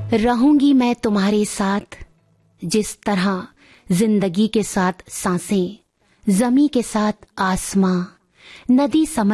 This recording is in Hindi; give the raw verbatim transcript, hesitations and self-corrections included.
रहूंगी मैं तुम्हारे साथ, जिस तरह जिंदगी के साथ सांसें, जमी के साथ आसमां, नदी समंदर